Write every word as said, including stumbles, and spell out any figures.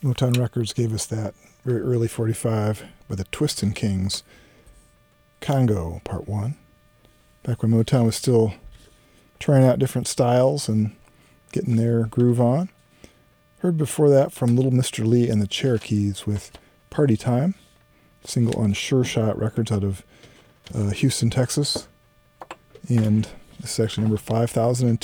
Motown Records gave us that very early forty-five by the Twistin' Kings, Congo Part one. Back when Motown was still trying out different styles and getting their groove on. Heard before that from Little Mister Lee and the Cherokees with Party Time, single on Sure Shot Records out of uh, Houston, Texas. And this is actually number five thousand